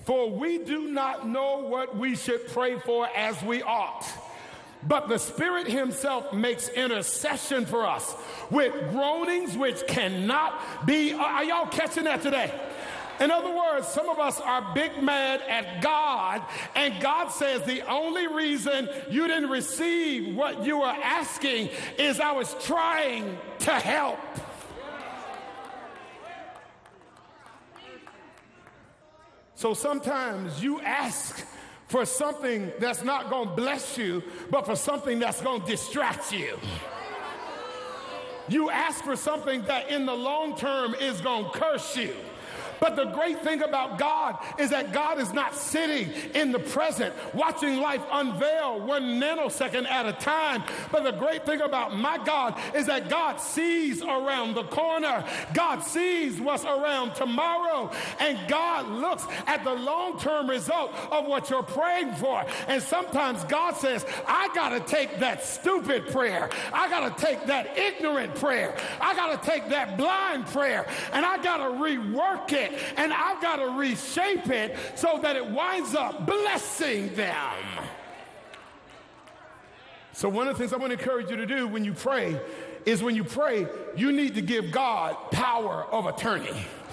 For we do not know what we should pray for as we ought. But the Spirit himself makes intercession for us with groanings which cannot be. Are y'all catching that today? In other words, some of us are big mad at God, and God says the only reason you didn't receive what you were asking is I was trying to help. So sometimes you ask for something that's not going to bless you, but for something that's going to distract you. You ask for something that in the long term is going to curse you. But the great thing about God is that God is not sitting in the present watching life unveil 1 nanosecond at a time. But the great thing about my God is that God sees around the corner. God sees what's around tomorrow. And God looks at the long-term result of what you're praying for. And sometimes God says, I got to take that stupid prayer. I got to take that ignorant prayer. I got to take that blind prayer. And I got to rework it. And I've got to reshape it so that it winds up blessing them. So one of the things I want to encourage you to do when you pray is when you pray, you need to give God power of attorney.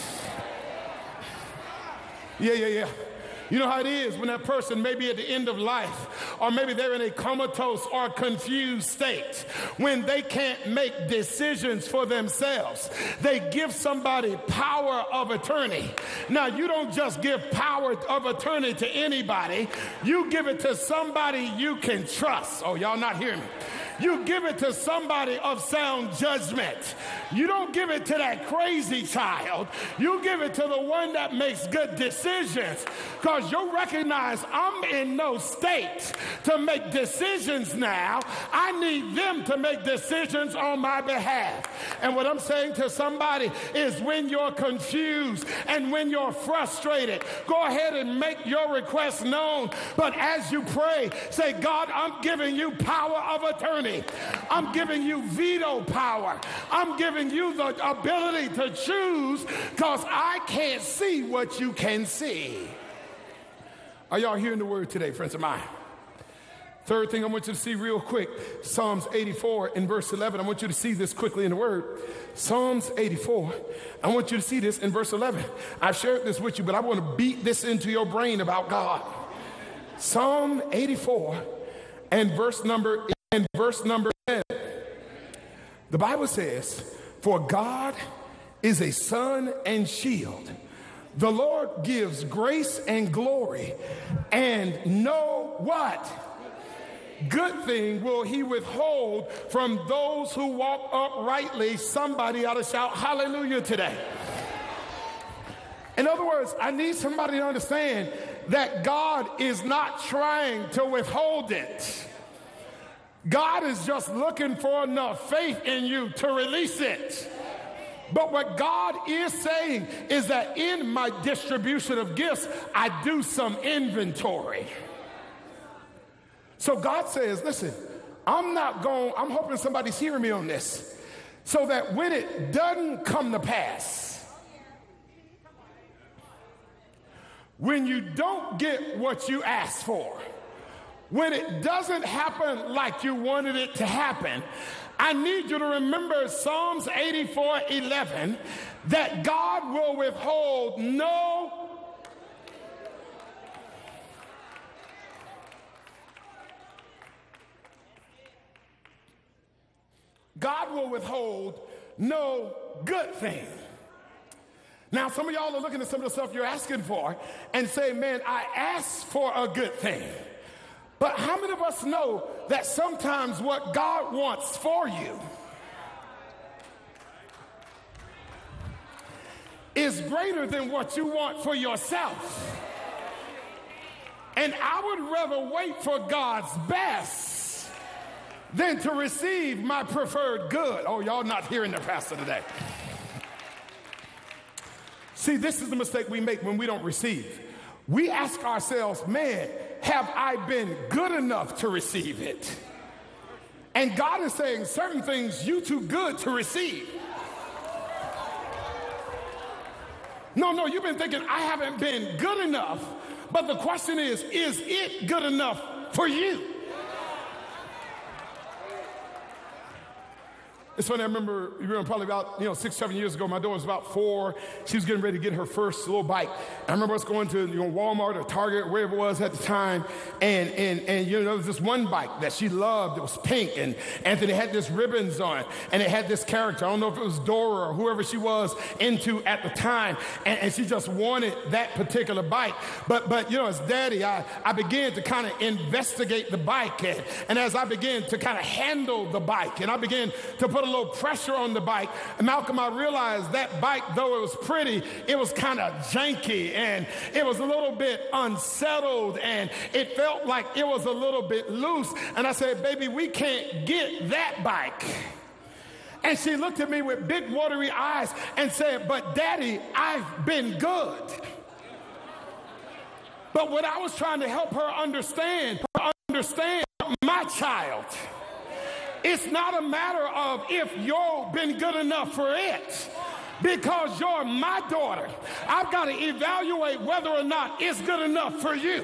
Yeah. You know how it is when that person may be at the end of life, or maybe they're in a comatose or confused state, when they can't make decisions for themselves. They give somebody power of attorney. Now, you don't just give power of attorney to anybody. You give it to somebody you can trust. Oh, y'all not hearing me. You give it to somebody of sound judgment. You don't give it to that crazy child. You give it to the one that makes good decisions, because you recognize I'm in no state to make decisions now. I need them to make decisions on my behalf. And what I'm saying to somebody is when you're confused and when you're frustrated, go ahead and make your request known. But as you pray, say, God, I'm giving you power of attorney. I'm giving you veto power. I'm giving you the ability to choose, because I can't see what you can see. Are y'all hearing the word today, friends of mine? Third thing I want you to see real quick, Psalms 84 in verse 11. I want you to see this quickly in the word. Psalms 84. I want you to see this in verse 11. I shared this with you, but I want to beat this into your brain about God. Psalm 84 and verse number 10. The Bible says, for God is a sun and shield. The Lord gives grace and glory, and no what? Good thing will he withhold from those who walk uprightly. Somebody ought to shout hallelujah today. In other words, I need somebody to understand that God is not trying to withhold it. God is just looking for enough faith in you to release it. But what God is saying is that in my distribution of gifts, I do some inventory. So God says, listen, I'm hoping somebody's hearing me on this, so that when it doesn't come to pass, when you don't get what you asked for, when it doesn't happen like you wanted it to happen, I need you to remember Psalms 84:11, that God will withhold no good thing. Now, some of y'all are looking at some of the stuff you're asking for and say, man, I asked for a good thing. But how many of us know that sometimes what God wants for you is greater than what you want for yourself? And I would rather wait for God's best than to receive my preferred good. Oh, y'all not hearing the pastor today. See, this is the mistake we make when we don't receive. We ask ourselves, man, have I been good enough to receive it? And God is saying certain things you too good to receive. No, you've been thinking, I haven't been good enough. But the question is it good enough for you? It's funny, I remember probably about 6, 7 years ago, my daughter was about 4. She was getting ready to get her first little bike. I remember us going to Walmart or Target, wherever it was at the time, and there was this one bike that she loved. It was pink, and Anthony had this ribbons on it, and it had this character. I don't know if it was Dora or whoever she was into at the time, and she just wanted that particular bike. But as daddy, I began to kind of investigate the bike, and as I began to kind of handle the bike, and I began to put a little pressure on the bike, and Malcolm, I realized that bike, though it was pretty, it was kind of janky, and it was a little bit unsettled, and it felt like it was a little bit loose. And I said, baby, we can't get that bike. And she looked at me with big watery eyes and said, but daddy, I've been good. But what I was trying to help her understand, my child, it's not a matter of if you've been good enough for it. Because you're my daughter, I've got to evaluate whether or not it's good enough for you.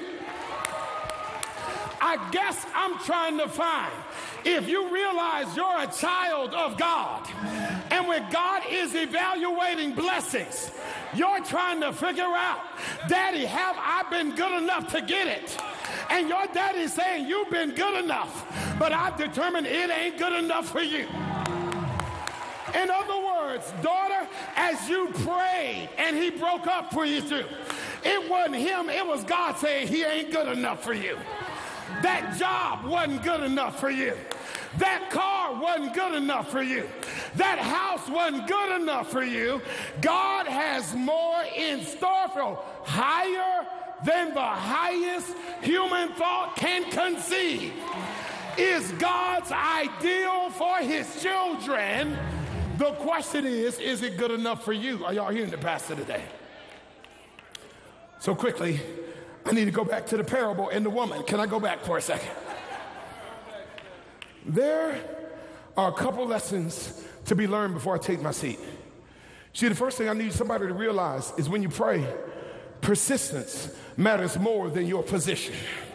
I guess I'm trying to find, if you realize you're a child of God, and when God is evaluating blessings, you're trying to figure out, daddy, have I been good enough to get it? And your daddy's saying, you've been good enough, but I've determined it ain't good enough for you. In other words, daughter, as you prayed and he broke up for you too, it wasn't him, it was God saying he ain't good enough for you. That job wasn't good enough for you. That car wasn't good enough for you. That house wasn't good enough for you. God has more in store for you, higher than the highest human thought can conceive. Is God's ideal for his children. The question is it good enough for you? Are y'all hearing the pastor today? So quickly, I need to go back to the parable and the woman. Can I go back for a second? There are a couple lessons to be learned before I take my seat. See, the first thing I need somebody to realize is when you pray, persistence matters more than your position.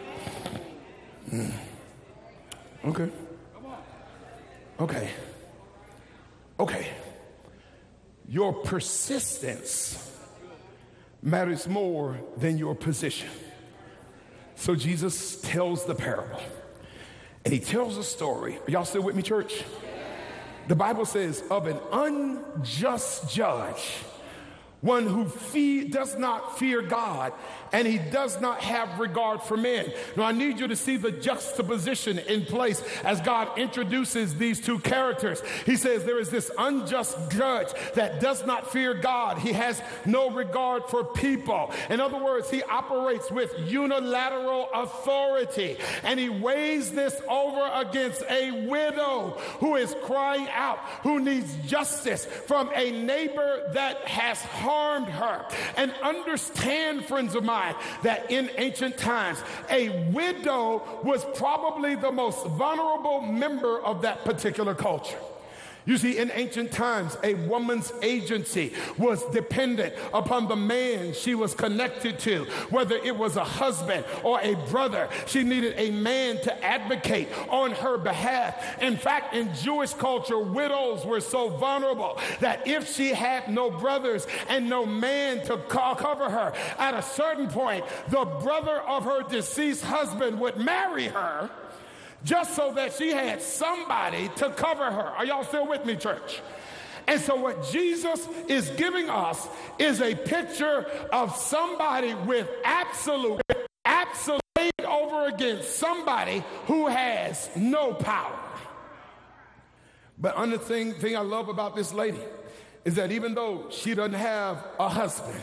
Okay. Your persistence matters more than your position. So Jesus tells the parable, and he tells a story. Are y'all still with me, church? The Bible says of an unjust judge, one who does not fear God, and he does not have regard for men. Now, I need you to see the juxtaposition in place as God introduces these two characters. He says there is this unjust judge that does not fear God. He has no regard for people. In other words, he operates with unilateral authority, and he weighs this over against a widow who is crying out, who needs justice from a neighbor that has harmed her. And understand, friends of mine, that in ancient times, a widow was probably the most vulnerable member of that particular culture. You see, in ancient times, a woman's agency was dependent upon the man she was connected to, whether it was a husband or a brother. She needed a man to advocate on her behalf. In fact, in Jewish culture, widows were so vulnerable that if she had no brothers and no man to cover her, at a certain point, the brother of her deceased husband would marry her, just so that she had somebody to cover her. Are y'all still with me, church? And so what Jesus is giving us is a picture of somebody with absolute over against somebody who has no power. But another thing I love about this lady is that even though she doesn't have a husband,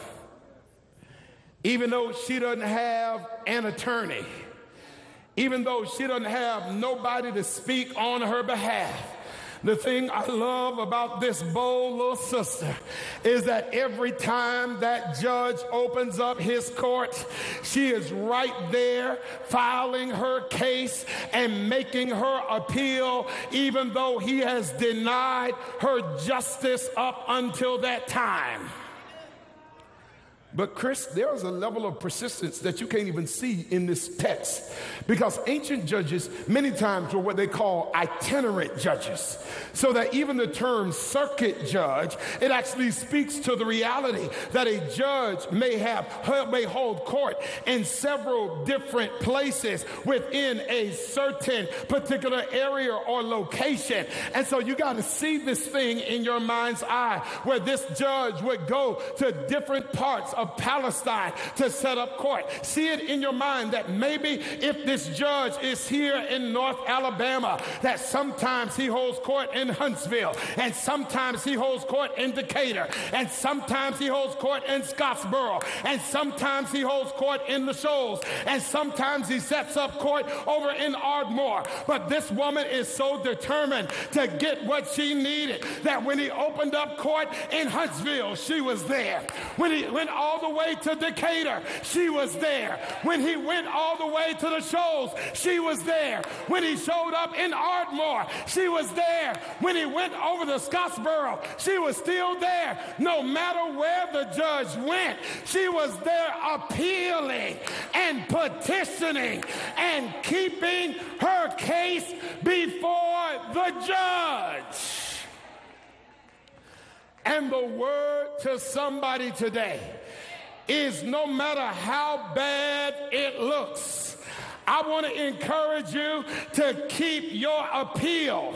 even though she doesn't have an attorney, even though she doesn't have nobody to speak on her behalf, the thing I love about this bold little sister is that every time that judge opens up his court, she is right there filing her case and making her appeal, even though he has denied her justice up until that time. But Chris, there is a level of persistence that you can't even see in this text, because ancient judges many times were what they call itinerant judges. So that even the term circuit judge, it actually speaks to the reality that a judge may hold court in several different places within a certain particular area or location. And so you got to see this thing in your mind's eye, where this judge would go to different parts of Palestine to set up court. See it in your mind that maybe if this judge is here in North Alabama, that sometimes he holds court in Huntsville, and sometimes he holds court in Decatur, and sometimes he holds court in Scottsboro, and sometimes he holds court in the Shoals, and sometimes he sets up court over in Ardmore. But this woman is so determined to get what she needed that when he opened up court in Huntsville, she was there. When he went all the way to Decatur, she was there. When he went all the way to the Shoals, she was there. When he showed up in Ardmore, she was there. When he went over to Scottsboro, she was still there. No matter where the judge went, she was there appealing and petitioning and keeping her case before the judge. And the word to somebody today is, no matter how bad it looks, I want to encourage you to keep your appeal,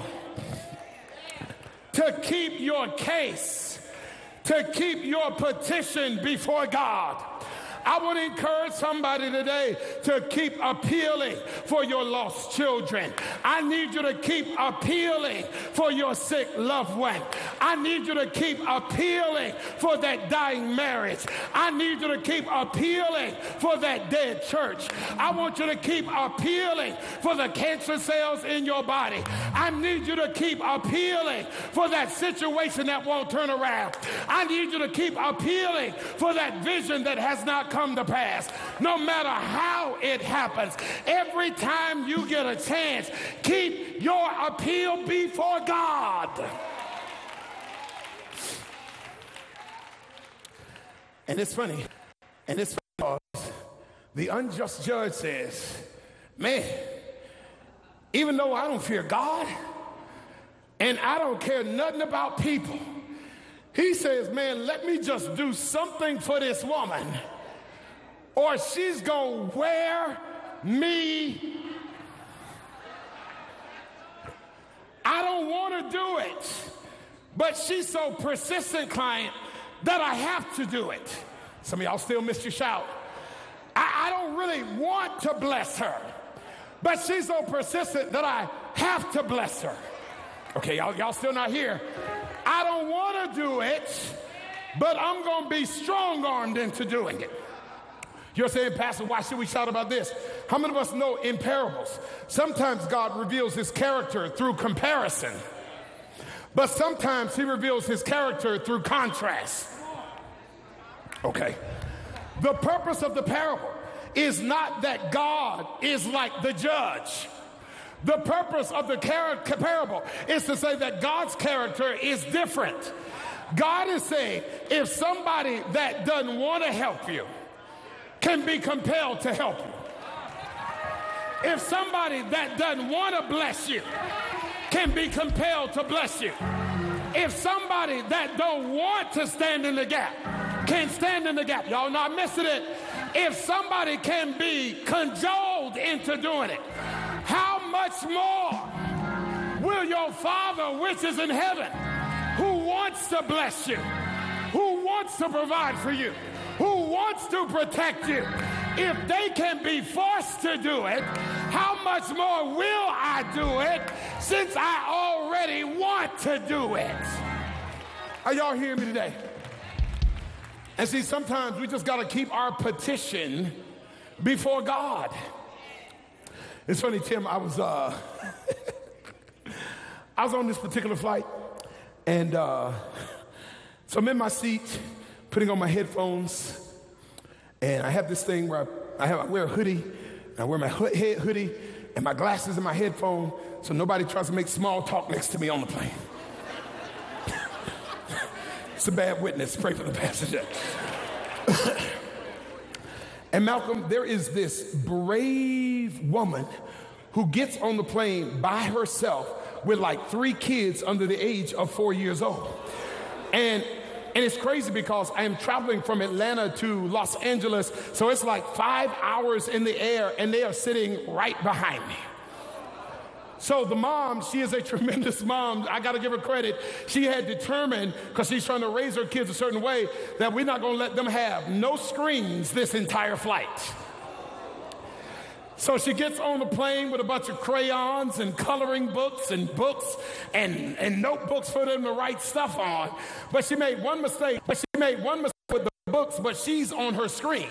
to keep your case, to keep your petition before God. I want to encourage somebody today to keep appealing for your lost children. I need you to keep appealing for your sick loved one. I need you to keep appealing for that dying marriage. I need you to keep appealing for that dead church. I want you to keep appealing for the cancer cells in your body. I need you to keep appealing for that situation that won't turn around. I need you to keep appealing for that vision that has not come to pass. No matter how it happens, every time you get a chance, keep your appeal before God. And it's funny. And it's because the unjust judge says, man, even though I don't fear God and I don't care nothing about people, he says, man, let me just do something for this woman, or she's going to wear me. I don't want to do it, but she's so persistent, client, that I have to do it. Some of y'all still missed your shout. I don't really want to bless her, but she's so persistent that I have to bless her. Okay, y'all still not here. I don't want to do it, but I'm going to be strong-armed into doing it. You're saying, Pastor, why should we shout about this? How many of us know in parables, sometimes God reveals his character through comparison, but sometimes he reveals his character through contrast. Okay. The purpose of the parable is not that God is like the judge. The purpose of the parable is to say that God's character is different. God is saying, if somebody that doesn't want to help you can be compelled to help you, if somebody that doesn't want to bless you can be compelled to bless you, if somebody that don't want to stand in the gap can stand in the gap, y'all not missing it, if somebody can be cajoled into doing it, how much more will your Father which is in heaven, who wants to bless you, who wants to provide for you, who wants to protect you, if they can be forced to do it, how much more will I do it, since I already want to do it? Are y'all hearing me today? And see, sometimes we just got to keep our petition before God. It's funny, Tim, I was on this particular flight, and so I'm in my seat, putting on my headphones, and I have this thing where I wear a hoodie, and I wear my hoodie and my glasses and my headphone, so nobody tries to make small talk next to me on the plane. It's a bad witness. Pray for the passenger. And Malcolm, there is this brave woman who gets on the plane by herself with like 3 kids under the age of 4 years old. And it's crazy because I am traveling from Atlanta to Los Angeles, so it's like 5 hours in the air, and they are sitting right behind me. So the mom, she is a tremendous mom. I got to give her credit. She had determined, because she's trying to raise her kids a certain way, that we're not going to let them have no screens this entire flight. So she gets on the plane with a bunch of crayons and coloring books and notebooks for them to write stuff on. But she made one mistake. With the books, but she's on her screen.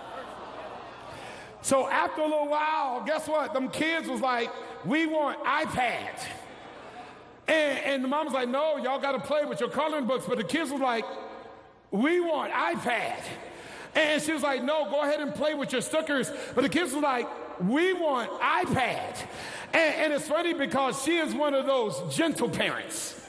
So after a little while, guess what? Them kids was like, we want iPads. And the mom was like, no, y'all got to play with your coloring books. But the kids was like, we want iPad. And she was like, no, go ahead and play with your stickers. But the kids was like, we want iPad. And it's funny because she is one of those gentle parents.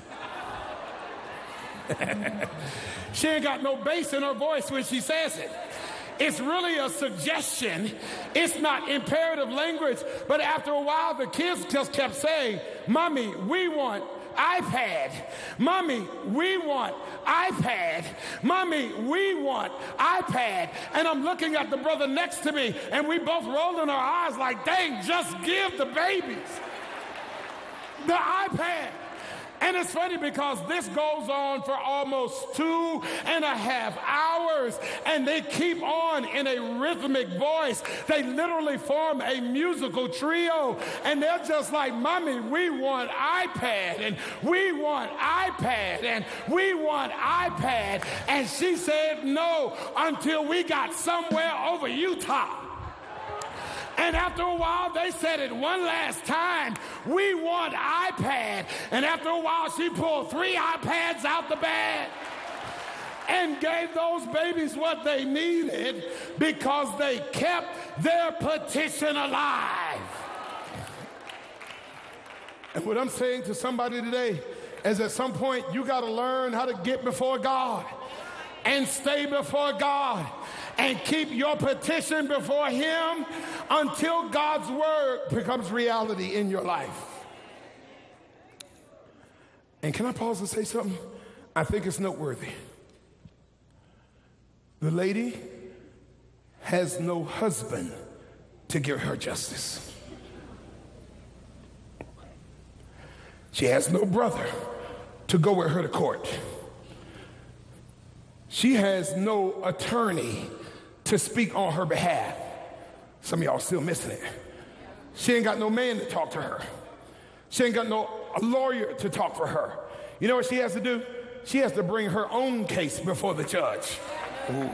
She ain't got no bass in her voice when she says it. It's really a suggestion. It's not imperative language. But after a while, the kids just kept saying, Mommy, we want iPad. Mommy, we want iPad. Mommy, we want iPad. And I'm looking at the brother next to me, and we both rolling our eyes like, dang, just give the babies the iPad. And it's funny because this goes on for almost 2.5 hours, and they keep on in a rhythmic voice. They literally form a musical trio, and they're just like, Mommy, we want iPad, and we want iPad, and we want iPad. And she said no until we got somewhere over Utah. And after a while, they said it one last time, we want iPad. And after a while, she pulled 3 iPads out the bag and gave those babies what they needed because they kept their petition alive. And what I'm saying to somebody today is at some point, you got to learn how to get before God and stay before God and keep your petition before Him until God's word becomes reality in your life. And can I pause and say something? I think it's noteworthy. The lady has no husband to give her justice. She has no brother to go with her to court. She has no attorney to speak on her behalf. Some of y'all still missing it. She ain't got no man to talk to her. She ain't got no lawyer to talk for her. You know what she has to do? She has to bring her own case before the judge. Ooh.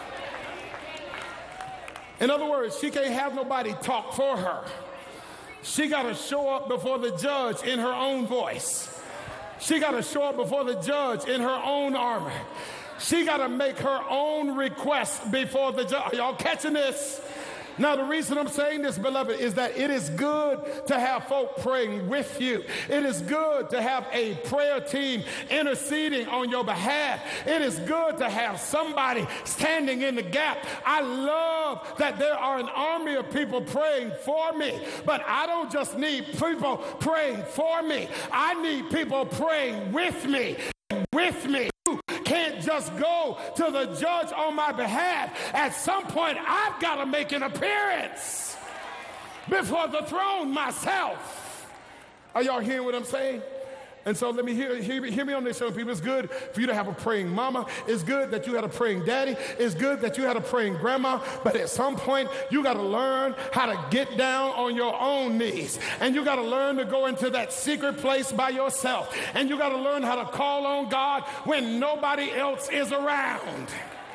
In other words, she can't have nobody talk for her. She got to show up before the judge in her own voice. She got to show up before the judge in her own armor. She got to make her own request before the judge. Are y'all catching this? Now, the reason I'm saying this, beloved, is that it is good to have folk praying with you. It is good to have a prayer team interceding on your behalf. It is good to have somebody standing in the gap. I love that there are an army of people praying for me, but I don't just need people praying for me. I need people praying with me. With me. You can't just go to the judge on my behalf. At some point, I've got to make an appearance before the throne myself. Are y'all hearing what I'm saying? And so let me hear me on this, young people. It's good for you to have a praying mama. It's good that you had a praying daddy. It's good that you had a praying grandma. But at some point, you got to learn how to get down on your own knees. And you got to learn to go into that secret place by yourself. And you got to learn how to call on God when nobody else is around.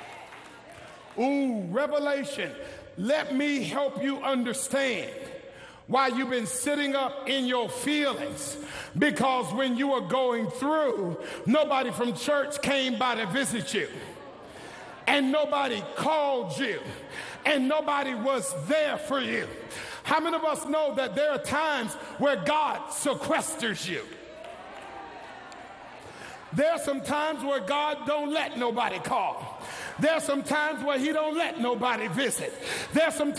Ooh, revelation. Let me help you understand why you've been sitting up in your feelings. Because when you were going through, nobody from church came by to visit you. And nobody called you. And nobody was there for you. How many of us know that there are times where God sequesters you? There are some times where God don't let nobody call. There are some times where he don't let nobody visit. There are some